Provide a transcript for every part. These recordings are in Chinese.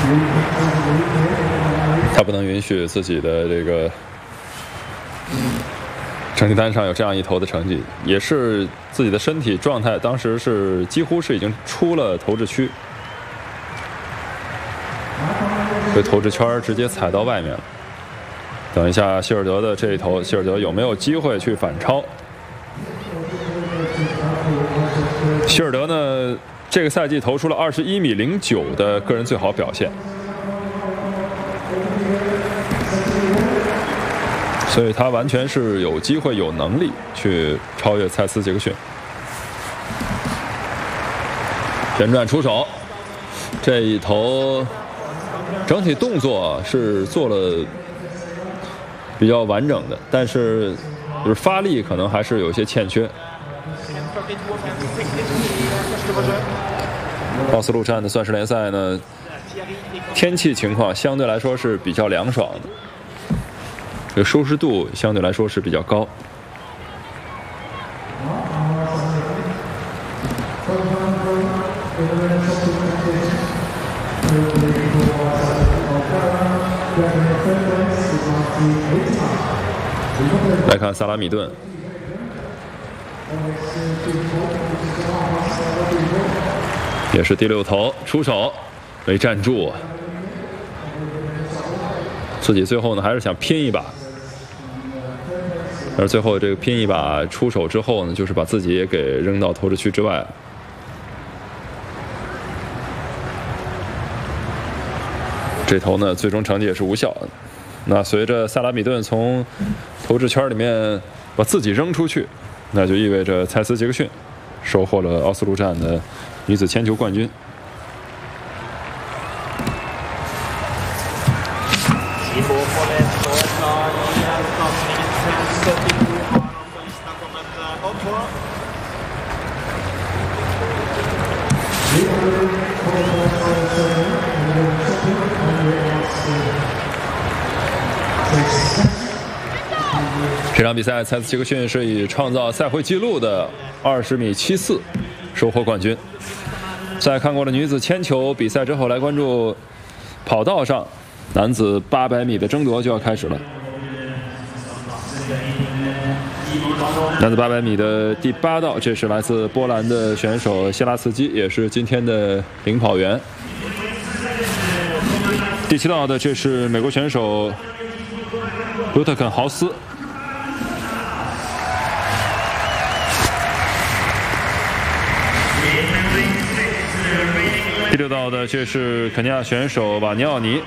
他不能允许自己的这个成绩单上有这样一头的成绩，也是自己的身体状态，当时是几乎是已经出了投掷区，被投掷圈直接踩到外面了。等一下希尔德的这一头，希尔德有没有机会去反超？希尔德呢，这个赛季投出了21.09米的个人最好表现，所以他完全是有机会、有能力去超越蔡斯·杰克逊。旋转出手，这一头整体动作是做了比较完整的，但是就是发力可能还是有些欠缺。奥斯陆站的钻石联赛呢，天气情况相对来说是比较凉爽的，这个舒适度相对来说是比较高。来看萨拉米顿，也是第6投出手，没站住，自己最后呢还是想拼一把，而最后这个拼一把出手之后呢，就是把自己也给扔到投掷区之外。这头呢，最终成绩也是无效。那随着萨拉米顿从投掷圈里面把自己扔出去，那就意味着蔡斯·杰克逊收获了奥斯陆站的女子铅球冠军。这场比赛，蔡斯·杰克逊是以创造赛会纪录的20.74米收获冠军。在看过了女子铅球比赛之后，来关注跑道上男子800米的争夺就要开始了。男子800米的第8道，这是来自波兰的选手谢拉茨基，也是今天的领跑员。第7道的，这是美国选手卢特肯豪斯。第6道的，这是肯尼亚选手瓦尼奥尼。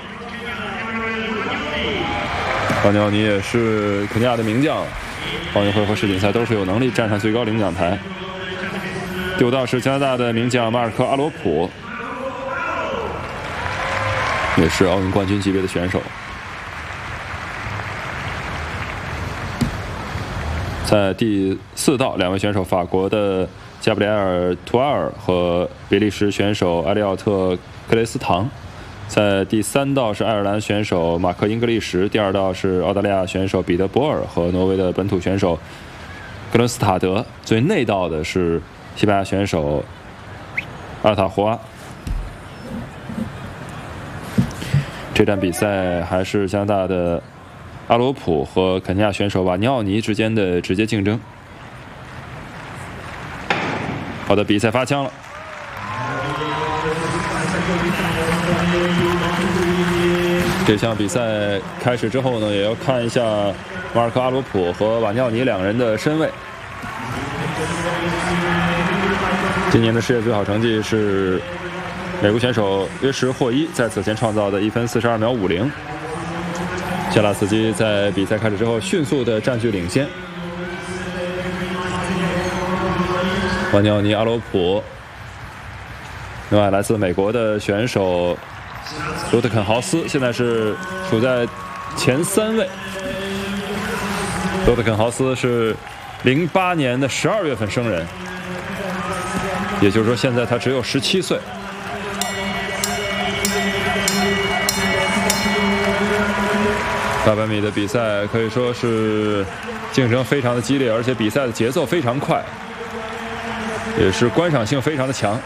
瓦尼奥尼也是肯尼亚的名将，奥运会和世锦赛都是有能力站上最高领奖台。第5道是加拿大的名将马尔科·阿罗普，也是奥运冠军级别的选手。在第4道，两位选手，法国的加布里埃尔·图阿尔和比利时选手埃利奥特·克雷斯唐。在第3道是爱尔兰选手马克·英格利什，第2道是澳大利亚选手彼得·博尔和挪威的本土选手格伦斯塔德。最内道的是西班牙选手阿尔塔胡阿。这场比赛还是加拿大的阿罗普和肯尼亚选手瓦尼奥尼之间的直接竞争。好的，比赛发枪了。这项比赛开始之后呢，也要看一下马尔科·阿罗普和瓦尼奥尼两人的身位。今年的世界最好成绩是美国选手约什霍伊在此前创造的1分42秒50。谢拉茨基在比赛开始之后迅速的占据领先。瓦尼奥尼、阿罗普，另外来自美国的选手罗特肯豪斯现在是处在前3位。罗特肯豪斯是08年的12月份生人，也就是说现在他只有17岁。800米的比赛可以说是竞争非常的激烈，而且比赛的节奏非常快，也是观赏性非常的强。